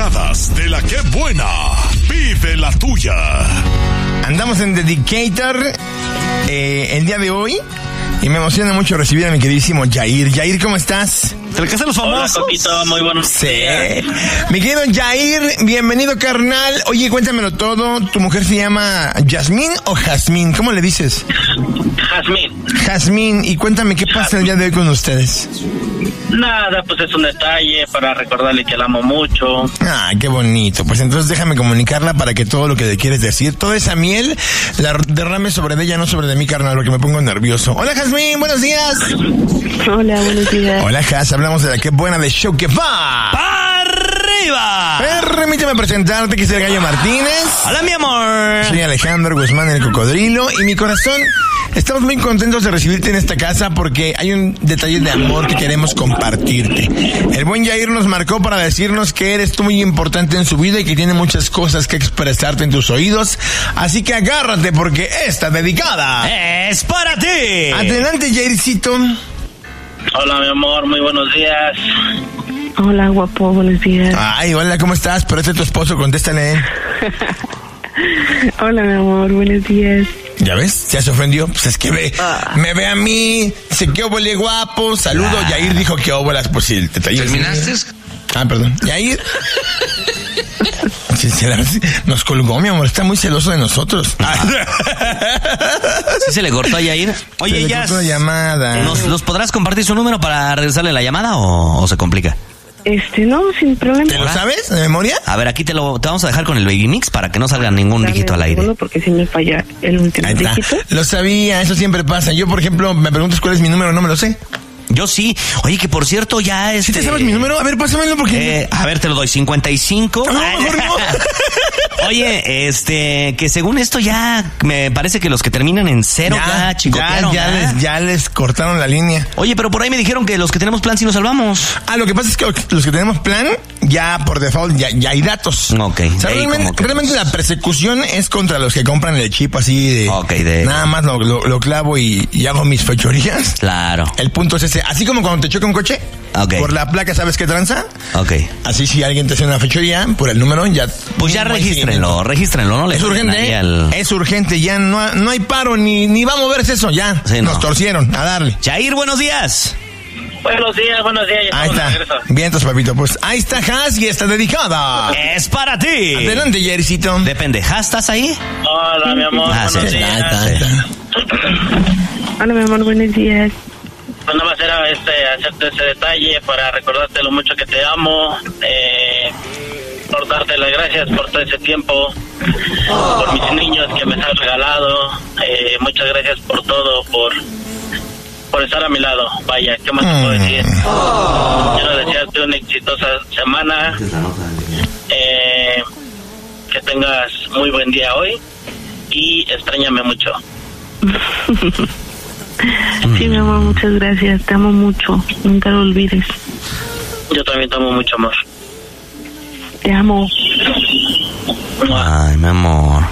dedicadas de la que buena. Vive la tuya. Andamos en Dedicator el día de hoy y me emociona mucho recibir a mi queridísimo Yair. Yair, ¿cómo estás? ¿Te le casas los famosos? Hola, Coquito, muy buenos días. Mi querido Yair, bienvenido, carnal. Oye, cuéntamelo todo. ¿Tu mujer se llama Yasmín o Jazmín? ¿Cómo le dices? Jazmín. Jazmín. Y cuéntame, ¿qué pasa el día de hoy con ustedes? Nada, pues es un detalle para recordarle que la amo mucho. Ay, qué bonito. Pues entonces déjame comunicarla para que todo lo que le quieres decir, toda esa miel, la derrame sobre de ella, no sobre de mí, carnal, porque me pongo nervioso. Hola, Jazmín, buenos días. Hola, buenos días. Hola, Jaz, hablamos de la que buena de show que va ¡para arriba! Permíteme presentarte, que es el Gallo Martínez. Hola, mi amor. Soy Alejandro Guzmán, el Cocodrilo, y mi corazón, estamos muy contentos de recibirte en esta casa porque hay un detalle de amor que queremos compartirte. El buen Yair nos marcó para decirnos que eres tú muy importante en su vida y que tiene muchas cosas que expresarte en tus oídos, así que agárrate porque esta dedicada es para ti. Adelante, Yaircito. Hola, mi amor, muy buenos días. Hola, guapo, buenos días. Ay, hola, ¿cómo estás? Pero este es tu esposo, contéstale. Hola, mi amor, buenos días. ¿Ya ves? ¿Ya se ofendió? Pues es que me ve a mí, dice que óvole guapo, saludo. Yair dijo que óvolas, pues sí, te ¿Terminaste? Ah, perdón. Yair. Nos colgó, mi amor, está muy celoso de nosotros. ¿Sí se le cortó a Yair? Oye, ya. La llamada. ¿Nos podrás compartir su número para regresarle la llamada o se complica? No, sin problema. ¿Te lo sabes de memoria? A ver, aquí te vamos a dejar con el Baby Mix para que no salga ningún dígito al aire. Porque si me falla el último dígito. Lo sabía, eso siempre pasa. Yo, por ejemplo, me preguntas cuál es mi número, no me lo sé. Yo sí. Oye, que por cierto ya es. ¿Sí te sabes mi número? A ver, pásamelo porque... a ver, te lo doy, 55. No, mejor no. Oye, que según esto ya me parece que los que terminan en 0 ya chicotearon. Ya les cortaron la línea. Oye, pero por ahí me dijeron que los que tenemos plan sí nos salvamos. Ah, lo que pasa es que los que tenemos plan, ya por default, ya hay datos. Ok. O sea, realmente la persecución es contra los que compran el chip así de... Nada más lo clavo y hago mis fechorías. Claro. El punto es ese. Así como cuando te choca un coche, por la placa sabes qué tranza. Ok. Así si alguien te hace una fechoría, por el número ya... Pues ya regístrenlo, ¿no? Es urgente, es urgente, ya no hay paro, ni va a moverse eso, ya. Sí, nos torcieron, a darle. Jair, buenos días. Buenos días. Ya ahí está. Vientos, papito. Pues ahí está Jaz y está dedicada. Es para ti. Adelante, Jaircito. Depende. ¿Jaz, estás ahí? Hola, mi amor, buenos días. Hola, mi amor, buenos días. Pues nada más era hacerte ese detalle para recordarte lo mucho que te amo, por darte las gracias por todo ese tiempo, por mis niños que me has regalado, muchas gracias por todo, por estar a mi lado. Vaya, ¿qué más te puedo decir? Quiero desearte una exitosa semana, que tengas muy buen día hoy y extrañame mucho. Sí, mi amor, muchas gracias. Te amo mucho. Nunca lo olvides. Yo también te amo mucho, amor. Te amo. Ay, mi amor.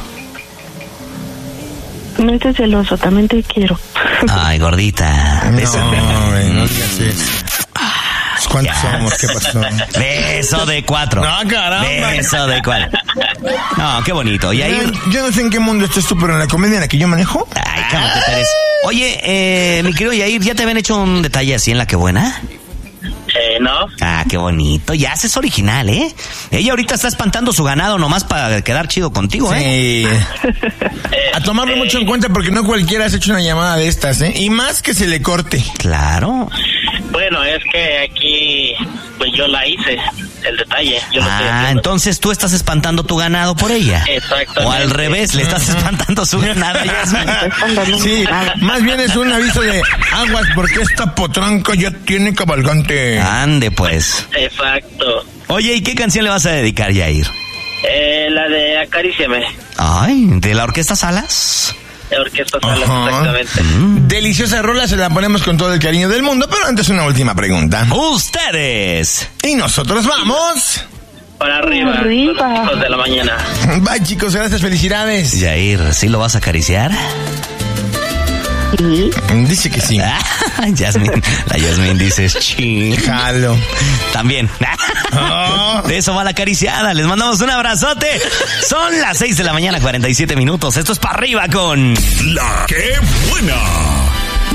No estés celoso, también te quiero. Ay, gordita. No digas eso. ¿Cuántos somos? ¿Qué pasó? Beso de 4. No, caramba. Beso de 4. No, qué bonito. Y ahí... Yo no sé en qué mundo estás tú, pero en la comedia en la que yo manejo. Ay, cálmate, Pérez. Oye, mi querido Yair, ¿ya te habían hecho un detalle así en La Que Buena? No. Ah, qué bonito. Ya es original, ¿eh? Ella ahorita está espantando su ganado nomás para quedar chido contigo, ¿eh? Sí. A tomarlo mucho en cuenta porque no cualquiera has hecho una llamada de estas, ¿eh? Y más que se le corte. Claro. Bueno, es que aquí, pues yo la hice, el detalle. Entonces tú estás espantando tu ganado por ella. Exactamente. O al revés, le estás espantando su ganado. Sí, más bien es un aviso de aguas porque esta potranca ya tiene cabalgante. Ande, pues. Exacto. Oye, ¿y qué canción le vas a dedicar, Yair? La de Acaríciame. Ay, ¿de la Orquesta Salas? De Orquesta Salas, exactamente. Deliciosa rola, se la ponemos con todo el cariño del mundo, pero antes una última pregunta. ¡Ustedes! Y nosotros vamos... Para arriba. Con los hijos de la mañana. Bye, chicos, gracias, felicidades. Yair, ¿sí lo vas a acariciar? Sí. Dice que sí. La Yasmín dice, ching. Jalo. También. Oh. De eso va la acariciada. Les mandamos un abrazote. Son las 6 de la mañana, 47 minutos. Esto es para arriba con La que buena.